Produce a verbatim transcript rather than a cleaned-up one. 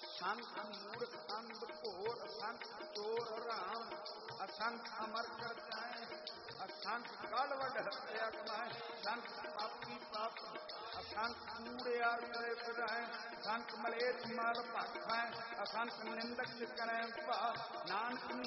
असंख मूर्ख अंध घोर, असंख चोर राम, असंख अमर कर जाए, असंख कल वड हत्या कमाए, असंख पापी पाप, असंख कूड़िया करे फिराए, असंख मलेच मल भाखाए, असंख निंदक करें पा, नानक